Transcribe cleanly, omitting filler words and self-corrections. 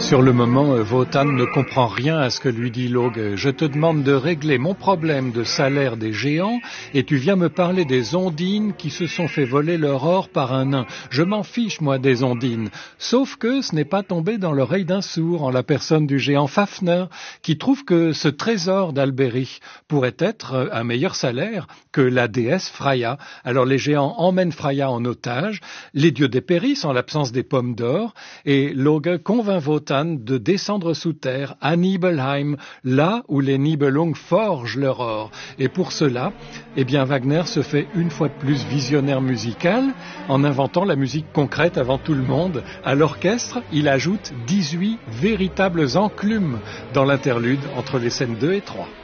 Sur le moment, Wotan ne comprend rien à ce que lui dit Loge. Je te demande de régler mon problème de salaire des géants et tu viens me parler des ondines qui se sont fait voler leur or par un nain. Je m'en fiche, moi, des ondines. Sauf que ce n'est pas tombé dans l'oreille d'un sourd en la personne du géant Fafner qui trouve que ce trésor d'Albérich pourrait être un meilleur salaire que la déesse Freya. Alors les géants emmènent Freya en otage, les dieux dépérissent en l'absence des pommes d'or et Loge convainc Wotan de descendre sous terre à Nibelheim, là où les Nibelungen forgent leur or. Et pour cela, Wagner se fait une fois de plus visionnaire musical en inventant la musique concrète avant tout le monde. À l'orchestre, il ajoute 18 véritables enclumes dans l'interlude entre les scènes 2 et 3.